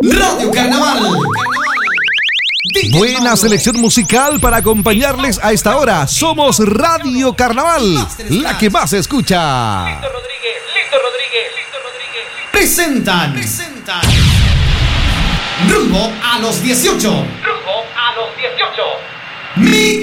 Radio Carnaval. Buena selección musical para acompañarles a esta hora. Somos Radio Carnaval, la que más se escucha. Lito Rodríguez. Presentan. Rumbo a los 18. Rumbo a los 18. Mi